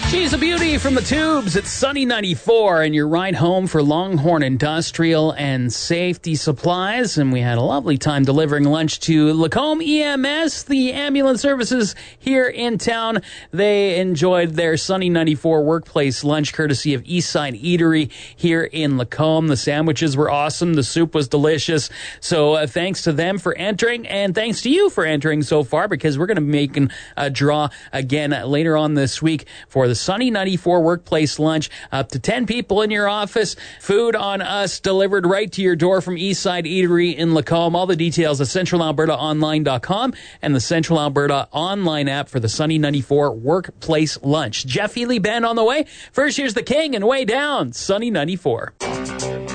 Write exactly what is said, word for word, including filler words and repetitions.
She's a beauty from the Tubes. It's Sunny ninety-four, and your ride home for Longhorn Industrial and Safety Supplies. And we had a lovely time delivering lunch to Lacombe E M S, the ambulance services here in town. They enjoyed their Sunny ninety-four workplace lunch courtesy of Eastside Eatery here in Lacombe. The sandwiches were awesome. The soup was delicious. So uh, thanks to them for entering, and thanks to you for entering so far, because we're going to be making a draw again later on this week for the Sunny ninety-four workplace lunch. Up to ten people in your office. Food on us delivered right to your door from Eastside Eatery in Lacombe. All the details at central alberta online dot com and the Central Alberta online app for the Sunny ninety-four workplace lunch. Jeff Healy Band on the way. First, here's the King and Way Down, Sunny ninety-four.